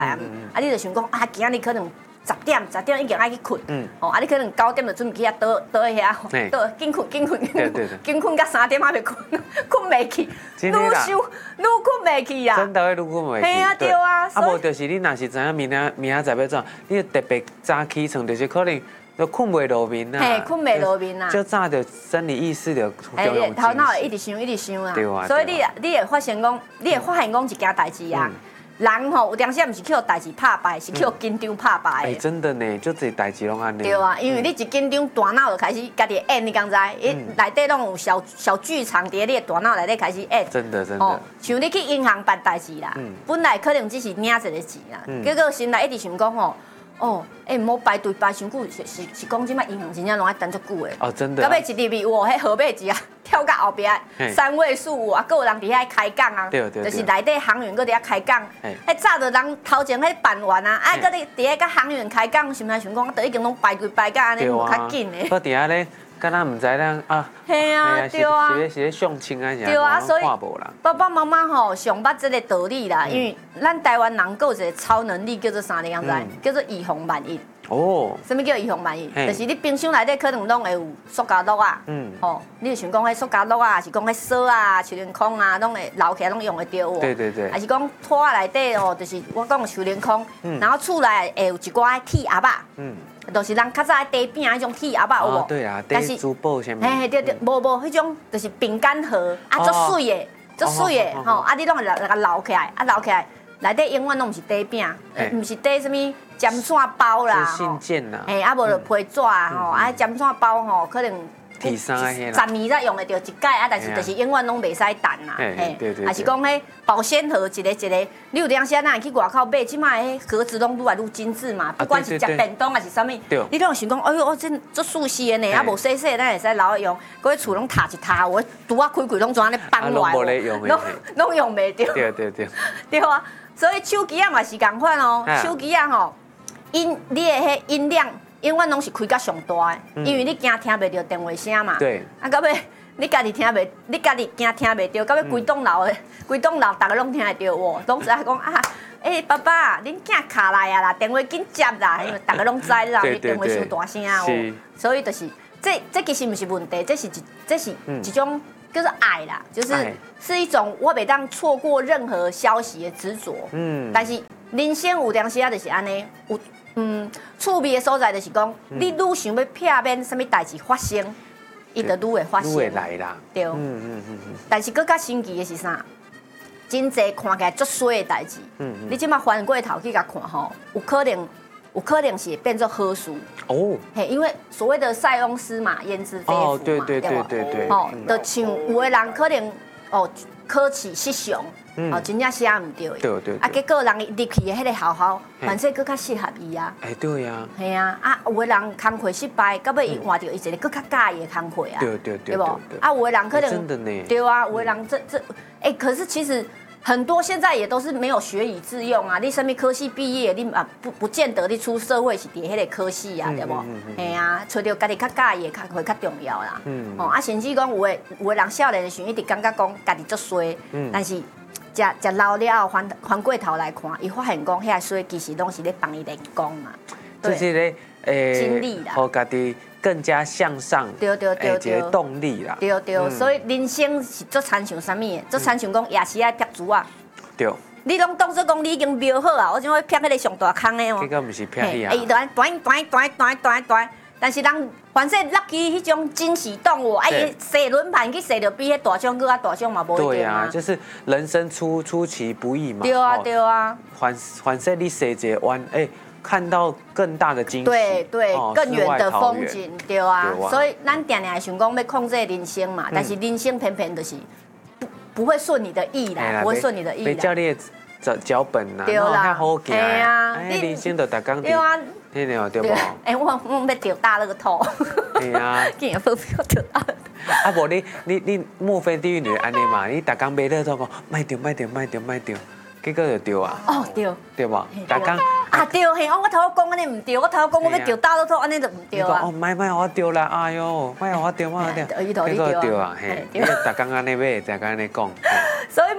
你就想讲啊，今仔日可能10点已经爱去困，你可能9点就准备去遐倒在遐，倒紧困，紧困到3点还袂困，困袂去，愈困袂去啊！ 真的会愈困袂去。 嘿啊，对啊。 无就是你若是知影明仔载要怎，你特别早起床，就是可能都困袂落眠啦。 嘿，困袂落眠啦。 就早就生理意识就头脑会一直想啊。 对啊。 所以你会发现讲一件代志啊。人吼有当时毋是去代志拍败，是去紧张拍败的。 真的呢，就这代志拢安尼。 对啊，因为你一紧张，大脑就开始家己演，你敢知？内底拢有小剧场伫你的大脑内底开始演。 真的。 像你去银行办代志啦，本来可能只是领一个钱啦，结果心内一直想讲吼。毋好排队排伤久，是讲即摆银行真正拢爱等足久的。 哦，真的。 到尾一入去，哇，迄号码字啊，跳到后壁3位数啊，还有人伫遐开讲啊，就是内底行员搁伫遐开讲。迄早就人头前迄办完啊，搁伫遐甲行员开讲，想想讲，都已经拢排队排到安尼，无较紧的。 搁伫遐咧，敢若毋知咱啊。 嘿啊，对啊。 是咧相亲啊， 对啊，所以看无啦。 爸爸妈妈吼上捌这个道理啦，因为咱台湾人有一个超能力叫做啥你敢知？叫做以防万一。哦。什么叫以防万一？就是你冰箱内底可能拢会有塑胶袋啊。你就想讲迄塑胶袋啊，是讲迄锁啊、手连空啊，拢会留起来，拢用会着哦。 对。 还是讲拖内底哦，就是我讲手连空，然后厝内会有一寡铁盒啊。就是人较早的底饼迄种铁盒有无？ 对啊，但是珠宝啥物？ 对，无，迄种就是饼干盒啊，足水的，吼，你拢会留起来，留起来，内底永远拢毋是底饼，毋是底什物尖线包啦， 信件啦， 无就皮纸吼，尖线包吼，可能。10年才用得着一届但是就是永远拢袂使弹啦。 对。 还是讲迄保鲜盒一个，你有当时咱会去外口买，即摆迄盒子拢愈来愈精致嘛，不管是食便当还是啥物，你拢想讲，哎呦，这足舒适的呢，无洗，咱会使留来用。搁迄厝拢塌一塌，有拄啊开拢怎安尼放落来，拢用袂着。 对。 对啊，所以手机啊嘛是共款哦，手机啊吼，你的迄音量。永远拢是开到上大的，因为你惊听袂到电话声嘛。 对。 到尾你家己惊听袂到，到尾规栋楼，大家拢听得到哦。拢知影讲啊，爸爸，恁囝卡来啊啦，电话紧接啦，因为大家拢知啦，你电话伤大声哦。所以就是这其实毋是问题，这是一种叫做爱啦，是一种我袂当错过任何消息的执着。但是人生有当时啊，就是安尼有。趣味的所在就是讲，你愈想要避免什么代志发生，伊就愈会发生。 愈会来啦。 对。但是更较神奇的是啥？真侪看起来足衰的代志，你即马翻过头去甲看吼，有可能是会变作好事。哦。嘿，因为所谓的塞翁失马焉知非福嘛， 对。 就像有的人可能可取失雄。真正写唔对。 对。 结果人入去的迄个校校，反正更较适合伊啊。 对啊。 系啊，有的人工课失败，到尾伊换到伊一个更较介意的工课啊。 对无？ 有的人可能真的呢。 对啊，有的人可是其实很多现在也都是没有学以致用啊。你什么科系毕业，你不见得你出社会是伫迄个科系啊，对无？系啊，找到家己较介意的工课较重要啦。甚至讲有的人少年的时候一直感觉讲家己足衰，但是。食老了后翻过头来看，伊发现讲遐水其实拢是咧帮伊练功嘛， 就是咧精力啦， 互家己更加向上， 对， 一个动力啦， 对，所以人生是足亲像啥物的，足亲像讲夜时爱劈珠啊， 对， 你拢当作讲你已经瞄好啊，我怎会劈迄个上大坑的哦， 结果毋是劈去啊， 伊就安断。但是人反正 lucky 迄种惊喜动物，伊射轮盘去射到比迄大奖搁大奖嘛，无一定对啊，就是人生出其不意嘛。 对啊。 反正你射一个弯，看到更大的惊喜。 对，更远的风景，对啊。所以咱定定想讲要控制人生嘛，但是人生偏偏就是不会顺你的意啦，不会顺你的意啦。 叫你脚本啦， 对啦， 好行啊，人生就逐工对啊。 对不？ 我要钓大乐透。对啊。 竟然分不钓大乐透。 无你莫非地狱女安尼嘛？你逐工买乐透讲卖掉，结果就钓啊。对无？逐工钓嘿！我头讲安尼唔钓，我头讲我要钓大乐透，安尼就唔钓啊。 卖我钓啦！哎呦，卖我钓，结果钓啊！嘿，你逐工安尼买，逐工安尼讲。 所以